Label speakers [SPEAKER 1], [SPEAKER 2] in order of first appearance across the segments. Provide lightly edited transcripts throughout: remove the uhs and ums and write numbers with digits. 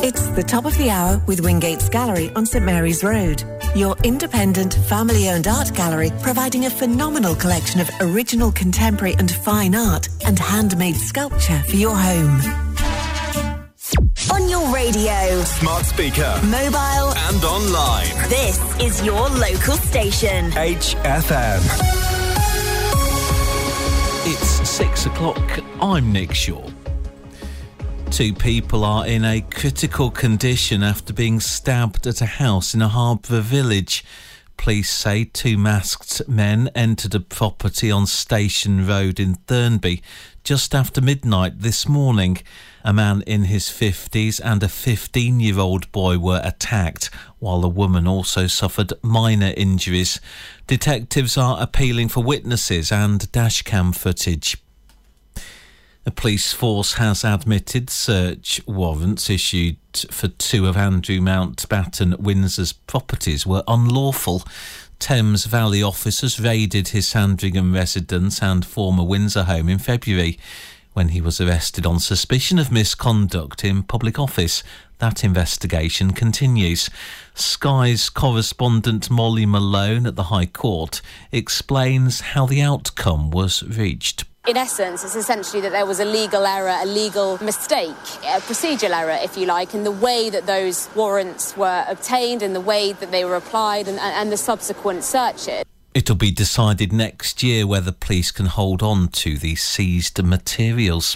[SPEAKER 1] It's the top of the hour with Wingate's Gallery on St Mary's Road. Your independent, family-owned art gallery providing a phenomenal collection of original contemporary and fine art and handmade sculpture for your home.
[SPEAKER 2] On your radio,
[SPEAKER 3] smart speaker,
[SPEAKER 2] mobile
[SPEAKER 3] and online.
[SPEAKER 2] This is your local station.
[SPEAKER 3] HFM.
[SPEAKER 4] It's 6 o'clock. I'm Nick Shaw. 2 people are in a critical condition after being stabbed at a house in a Harborough village. Police say 2 masked men entered a property on Station Road in Thurnby just after midnight this morning. A man in his 50s and a 15-year-old boy were attacked, while a woman also suffered minor injuries. Detectives are appealing for witnesses and dashcam footage. The police force has admitted search warrants issued for 2 of Andrew Mountbatten Windsor's properties were unlawful. Thames Valley officers raided his Sandringham residence and former Windsor home in February when he was arrested on suspicion of misconduct in public office. That investigation continues. Sky's correspondent Molly Malone at the High Court explains how the outcome was reached.
[SPEAKER 5] In essence, it's essentially that there was a legal error, a legal mistake, a procedural error, if you like, in the way that those warrants were obtained and the way that they were applied and the subsequent searches.
[SPEAKER 4] It'll be decided next year whether police can hold on to the seized materials.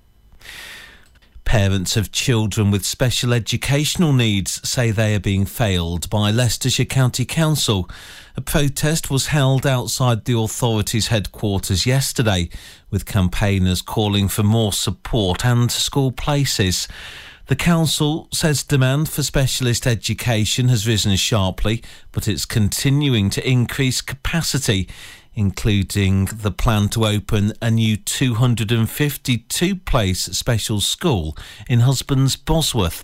[SPEAKER 4] Parents of children with special educational needs say they are being failed by Leicestershire County Council. A protest was held outside the authority's headquarters yesterday, with campaigners calling for more support and school places. The council says demand for specialist education has risen sharply, but it's continuing to increase capacity, including the plan to open a new 252-place special school in Husbands Bosworth.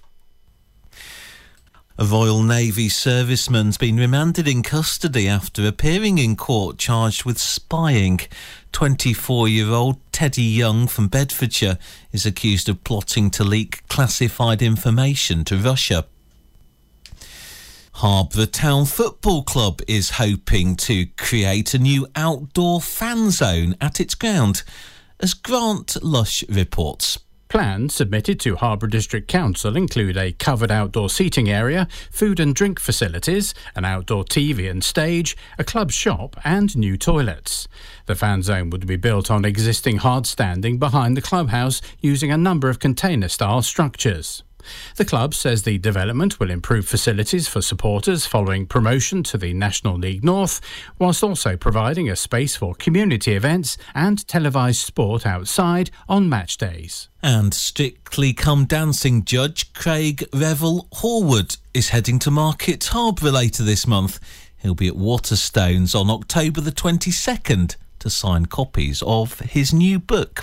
[SPEAKER 4] A Royal Navy serviceman's been remanded in custody after appearing in court charged with spying. 24-year-old Teddy Young from Bedfordshire is accused of plotting to leak classified information to Russia. Harborough Town Football Club is hoping to create a new outdoor fan zone at its ground, as Grant Lush reports.
[SPEAKER 6] Plans submitted to Harborough District Council include a covered outdoor seating area, food and drink facilities, an outdoor TV and stage, a club shop and new toilets. The fan zone would be built on existing hard standing behind the clubhouse using a number of container-style structures. The club says the development will improve facilities for supporters following promotion to the National League North, whilst also providing a space for community events and televised sport outside on match days.
[SPEAKER 4] And Strictly Come Dancing judge Craig Revel Horwood is heading to Market Harborough later this month. He'll be at Waterstones on October the 22nd to sign copies of his new book.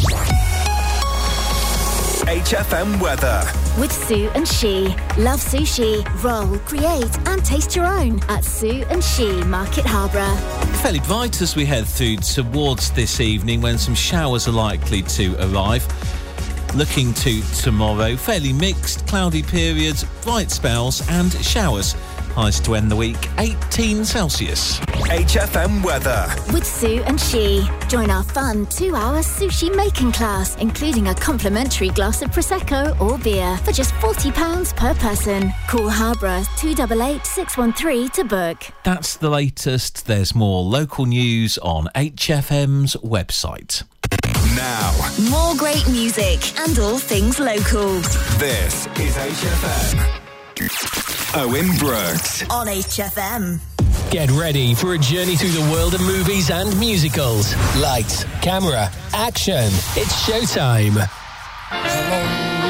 [SPEAKER 3] HFM weather.
[SPEAKER 2] With Sue and She. Love sushi, roll, create and taste your own at Sue and She, Market Harborough.
[SPEAKER 4] Fairly bright as we head through towards this evening when some showers are likely to arrive. Looking to tomorrow, fairly mixed, cloudy periods, bright spells and showers. Highs to end the week, 18 Celsius.
[SPEAKER 3] HFM weather.
[SPEAKER 2] With Sue and She. Join our fun 2-hour sushi making class, including a complimentary glass of Prosecco or beer for just £40 per person. Call Harborough 288 613 to book.
[SPEAKER 4] That's the latest. There's more local news on HFM's website.
[SPEAKER 3] Now,
[SPEAKER 2] more great music and all things local.
[SPEAKER 3] This is HFM. Owen Brooks
[SPEAKER 2] on HFM.
[SPEAKER 7] Get ready for a journey through the world of movies and musicals. Lights, camera, action. It's showtime.